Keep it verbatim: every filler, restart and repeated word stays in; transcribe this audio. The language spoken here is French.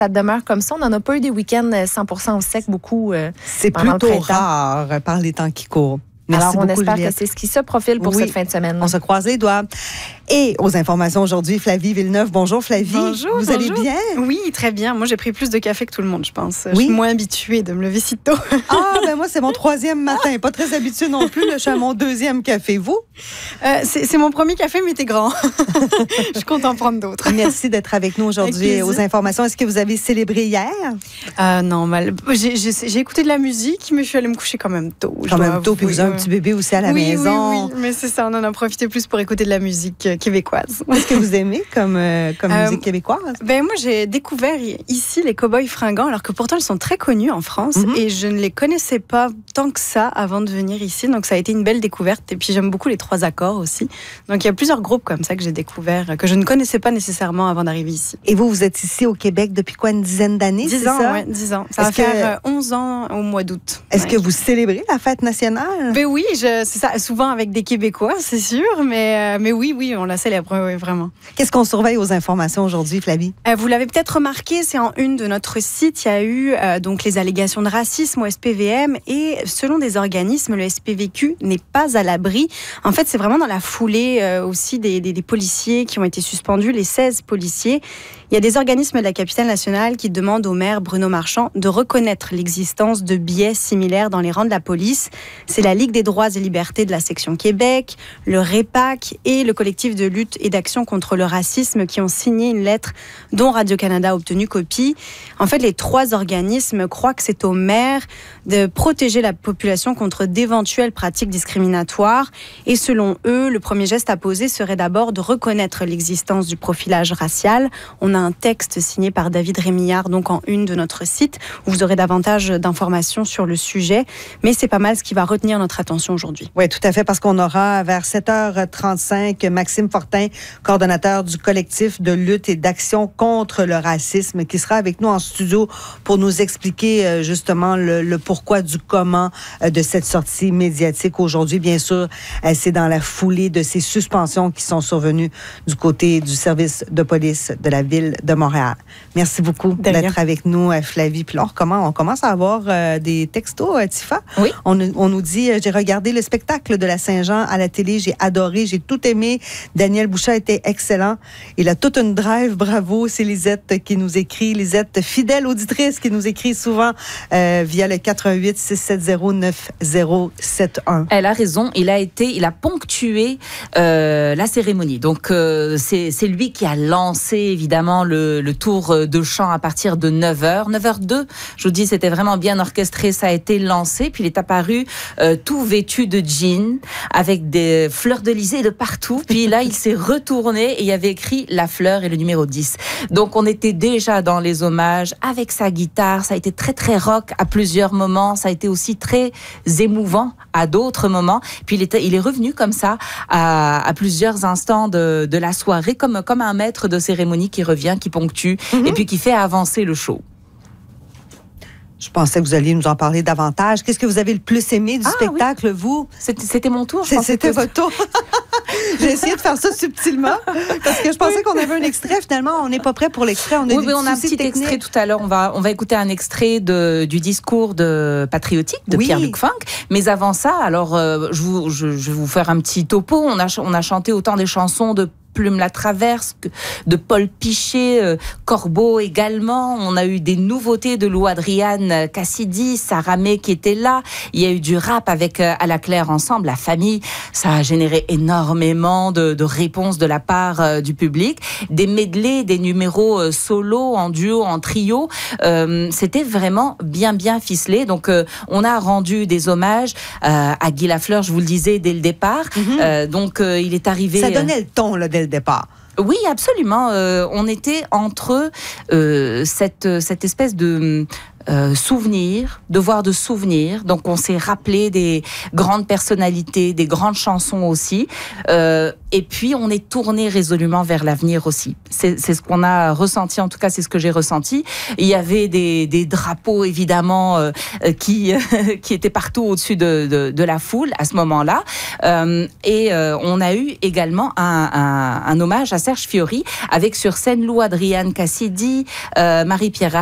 Ça demeure comme ça. On n'en a pas eu des week-ends cent pour cent au sec, beaucoup euh, C'est pendant plutôt le printemps. rare par les temps qui courent. Merci Alors, on beaucoup, espère Juliette. que c'est ce qui se profile pour Oui. cette fin de semaine. On se croise les doigts. Et aux informations aujourd'hui, Flavie Villeneuve. Bonjour Flavie. Bonjour. Vous bonjour. allez bien? Oui, très bien. Moi, j'ai pris plus de café que tout le monde, je pense. Oui? Je suis moins habituée de me lever si tôt. Ah, ben moi, c'est mon troisième matin. Pas très habitué non plus. Là, je suis à mon deuxième café. Vous? Euh, c'est, c'est mon premier café, mais t'es grand. Je compte en prendre d'autres. Merci d'être avec nous aujourd'hui Avec aux informations. Est-ce que vous avez célébré hier? Euh, non, mal. J'ai, j'ai, j'ai écouté de la musique, mais je suis allée me coucher quand même tôt. Quand même tôt, puis vous avez un petit bébé aussi à la oui, maison. Oui, oui, mais c'est ça. On en a profité plus pour écouter de la musique euh, québécoise. Qu'est-ce que vous aimez comme, euh, comme Euh, musique québécoise? Ben moi, j'ai découvert ici les Cowboys Fringants, alors que pourtant ils sont très connus en France, Mhm. et je ne les connaissais pas tant que ça avant de venir ici. Donc ça a été une belle découverte. Et puis j'aime beaucoup les trois accords aussi. Donc il y a plusieurs groupes comme ça que j'ai découvert, que je ne connaissais pas nécessairement avant d'arriver ici. Et vous, vous êtes ici au Québec depuis quoi, une dizaine d'années? Dix c'est ans, ça? ouais, dix ans. Ça Est-ce va que- faire euh, onze ans au mois d'août. Est-ce Ouais. que vous célébrez la fête nationale? Ben oui, je, c'est ça. Souvent avec des Québécois, c'est sûr, mais, euh, mais oui, oui, on la célèbre, oui, vraiment. Qu'est-ce qu'on surveille aux informations aujourd'hui, Flavie? Euh, vous l'avez peut-être remarqué, c'est en une de notre site. Il y a eu euh, donc les allégations de racisme au S P V M, et selon des organismes, le S P V Q n'est pas à l'abri. En fait, c'est vraiment dans la foulée euh, aussi des, des, des policiers qui ont été suspendus, les seize policiers. Il y a des organismes de la capitale nationale qui demandent au maire Bruno Marchand de reconnaître l'existence de biais similaires dans les rangs de la police. C'est la Ligue des droits et libertés de la section Québec, le REPAC et le collectif de lutte et d'action contre le racisme qui ont signé une lettre dont Radio-Canada a obtenu copie. En fait, les trois organismes croient que c'est au maire de protéger la population contre d'éventuelles pratiques discriminatoires. Et selon eux, le premier geste à poser serait d'abord de reconnaître l'existence du profilage racial. On a un texte signé par David Rémillard, donc en une de notre site, où vous aurez davantage d'informations sur le sujet. Mais c'est pas mal ce qui va retenir notre attention aujourd'hui. Oui, tout à fait, parce qu'on aura vers sept heures trente-cinq Maxime Fortin, coordonnateur du collectif de lutte et d'action contre le racisme, qui sera avec nous en studio pour nous expliquer euh, justement le, le pourquoi du comment euh, de cette sortie médiatique aujourd'hui. Bien sûr, euh, c'est dans la foulée de ces suspensions qui sont survenues du côté du service de police de la ville de Montréal. Merci beaucoup D'ailleurs. d'être avec nous, euh, Flavie. Puis là, on recommence, on commence à avoir euh, des textos, euh, Tifa. Oui. On, on nous dit, euh, j'ai regardé le spectacle de la Saint-Jean à la télé, j'ai adoré, j'ai tout aimé. Daniel Bouchard était excellent. Il a toute une drive, bravo. C'est Lisette qui nous écrit. Lisette, fidèle auditrice, qui nous écrit souvent euh, via le quatre un huit, six sept zéro, neuf zéro sept un. Elle a raison. Il a été, il a ponctué euh, la cérémonie. Donc euh, c'est c'est lui qui a lancé évidemment le, le tour de chant à partir de neuf heures, neuf heures deux. Je vous dis, c'était vraiment bien orchestré. Ça a été lancé. Puis il est apparu euh, tout vêtu de jean avec des fleurs d'Elysée de partout. Puis là, il s'est retourné et il y avait écrit la fleur et le numéro dix. Donc on était déjà dans les hommages avec sa guitare. Ça a été très très rock à plusieurs moments. Ça a été aussi très émouvant à d'autres moments. Puis il, était, il est revenu comme ça à, à plusieurs instants de, de la soirée, comme, comme un maître de cérémonie qui revient, qui ponctue mm-hmm. et puis qui fait avancer le show. Je pensais que vous alliez nous en parler davantage. Qu'est-ce que vous avez le plus aimé du ah, spectacle, oui. vous? C'était, c'était mon tour. Je C'est, c'était que... votre tour. J'ai essayé de faire ça subtilement parce que je pensais qu'on avait un extrait. Finalement, on n'est pas prêt pour l'extrait. On a, oui, oui, on a un petit techniques. extrait tout à l'heure. On va, on va écouter un extrait de, du discours de patriotique de oui. Pierre-Luc Funk. Mais avant ça, alors, euh, je, vous, je, je vais vous faire un petit topo. On a, on a chanté autant des chansons de Plume la Traverse, de Paul Pichet, euh, Corbeau également. On a eu des nouveautés de Lou Adriane Cassidy, Sarah May qui était là. Il y a eu du rap avec euh, À la Claire ensemble, la famille. Ça a généré énormément de, de réponses de la part euh, du public. Des medleys, des numéros euh, solo, en duo, en trio. Euh, c'était vraiment bien, bien ficelé. Donc, euh, on a rendu des hommages euh, à Guy Lafleur, je vous le disais dès le départ. Mm-hmm. Euh, donc, euh, il est arrivé... Ça donnait le ton, là, dès le départ. Oui, absolument. Euh, on était entre euh, cette, cette espèce de, Euh, souvenirs, devoir de souvenirs. Donc on s'est rappelé des grandes personnalités, des grandes chansons aussi. Euh, et puis on est tourné résolument vers l'avenir aussi. C'est, c'est ce qu'on a ressenti, en tout cas c'est ce que j'ai ressenti. Il y avait des, des drapeaux évidemment euh, qui, qui étaient partout au-dessus de, de, de la foule à ce moment-là. Euh, et euh, on a eu également un, un, un hommage à Serge Fiori avec sur scène Lou Adriane Cassidy, euh, Marie-Pierre